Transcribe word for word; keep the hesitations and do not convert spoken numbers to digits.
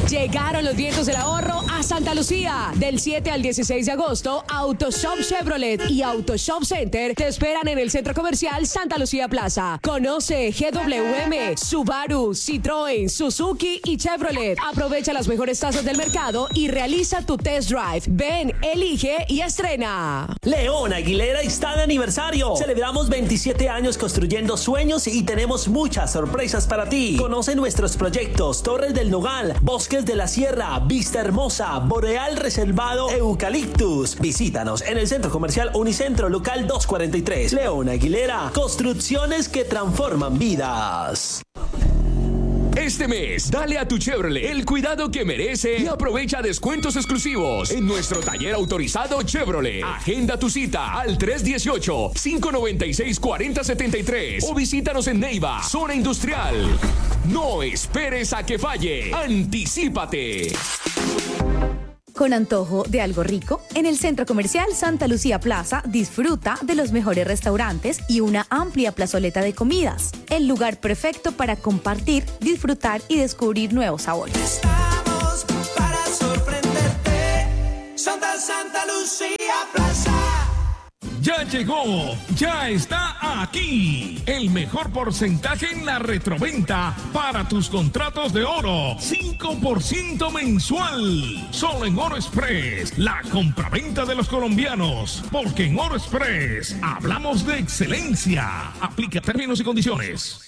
Llegaron los vientos del ahorro a Santa Lucía. Del siete al dieciséis de agosto, AutoShop Chevrolet y AutoShop Center te esperan en el Centro Comercial Santa Lucía Plaza. Conoce G W M, Subaru, Citroën, Suzuki y Chevrolet. Aprovecha las mejores tasas del mercado y realiza tu test drive. Ven, elige y estrena. León Aguilera está de aniversario. Celebramos veintisiete años construyendo sueños y tenemos muchas sorpresas para ti. Conoce nuestros proyectos: Torres del Nogal, Bosques de la Sierra, Vista Hermosa, Boreal Reservado, Eucaliptus. Visítanos en el Centro Comercial Unicentro, local doscientos cuarenta y tres. León Aguilera, construcciones que transforman vidas. Este mes, dale a tu Chevrolet el cuidado que merece y aprovecha descuentos exclusivos en nuestro taller autorizado Chevrolet. Agenda tu cita al tres uno ocho, cinco nueve seis, cuatro cero siete tres o visítanos en Neiva, zona industrial. No esperes a que falle. Anticípate. Con antojo de algo rico, en el Centro Comercial Santa Lucía Plaza disfruta de los mejores restaurantes y una amplia plazoleta de comidas. El lugar perfecto para compartir, disfrutar y descubrir nuevos sabores. Estamos para sorprenderte. Santa Santa Lucía Plaza. Ya llegó, ya está aquí. El mejor porcentaje en la retroventa para tus contratos de oro. cinco por ciento mensual. Solo en Oro Express, la compraventa de los colombianos. Porque en Oro Express hablamos de excelencia. Aplica términos y condiciones.